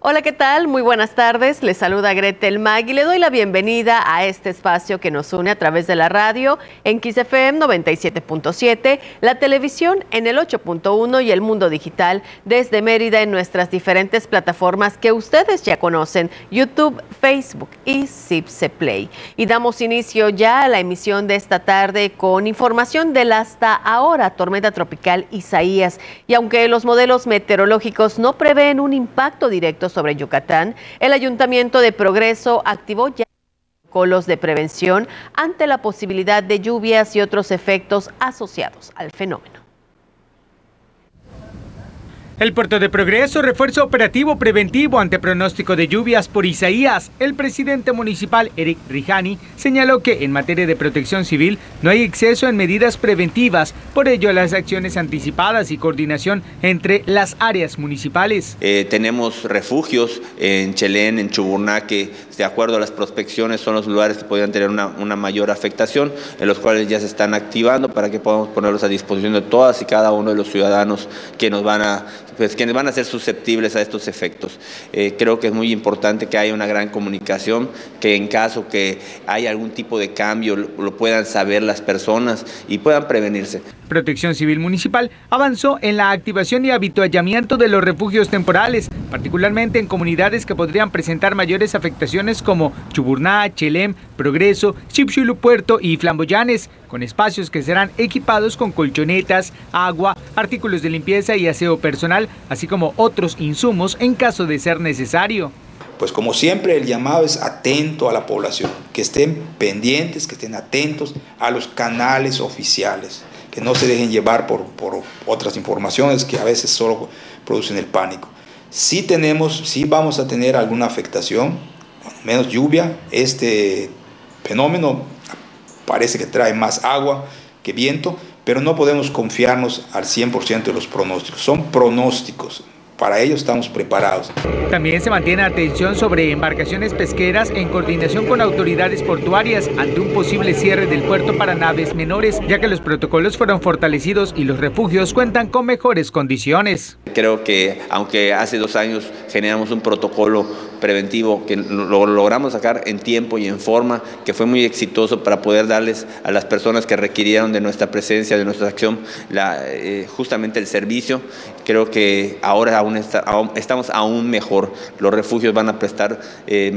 Hola, ¿qué tal? Muy buenas tardes. Les saluda Gretel Mag y le doy la bienvenida a este espacio que nos une a través de la radio en Kiss FM 97.7, la televisión en el 8.1 y el mundo digital desde Mérida en nuestras diferentes plataformas que ustedes ya conocen, YouTube, Facebook y Zipse Play. Y damos inicio ya a la emisión de esta tarde con información de la hasta ahora tormenta tropical Isaías. Y aunque los modelos meteorológicos no prevén un impacto directo sobre Yucatán, el Ayuntamiento de Progreso activó ya protocolos de prevención ante la posibilidad de lluvias y otros efectos asociados al fenómeno. El Puerto de Progreso refuerza operativo preventivo ante pronóstico de lluvias por Isaías. El presidente municipal, Eric Rijani, señaló que en materia de protección civil no hay exceso en medidas preventivas, por ello las acciones anticipadas y coordinación entre las áreas municipales. Tenemos refugios en Chelén, en Chuburná, que de acuerdo a las prospecciones son los lugares que podrían tener una mayor afectación, en los cuales ya se están activando para que podamos ponerlos a disposición de todas y cada uno de los ciudadanos que nos van a quienes van a ser susceptibles a estos efectos. Creo que es muy importante que haya una gran comunicación, que en caso que haya algún tipo de cambio lo puedan saber las personas y puedan prevenirse. Protección Civil Municipal avanzó en la activación y habituallamiento de los refugios temporales, particularmente en comunidades que podrían presentar mayores afectaciones como Chuburná, Chelem, Progreso, Xipxulub Puerto y Flamboyanes, con espacios que serán equipados con colchonetas, agua, artículos de limpieza y aseo personal, así como otros insumos en caso de ser necesario. Pues como siempre el llamado es atento a la población, que estén pendientes, que estén atentos a los canales oficiales, que no se dejen llevar por otras informaciones que a veces solo producen el pánico. Sí vamos a tener alguna afectación, menos lluvia. Este fenómeno parece que trae más agua que viento, pero no podemos confiarnos al 100% de los pronósticos. Son pronósticos. Para ello estamos preparados. También se mantiene atención sobre embarcaciones pesqueras en coordinación con autoridades portuarias ante un posible cierre del puerto para naves menores, ya que los protocolos fueron fortalecidos y los refugios cuentan con mejores condiciones. Creo que aunque hace 2 años generamos un protocolo preventivo que lo logramos sacar en tiempo y en forma, que fue muy exitoso para poder darles a las personas que requirieron de nuestra presencia, de nuestra acción, justamente el servicio. Creo que ahora estamos aún mejor. Los refugios van a prestar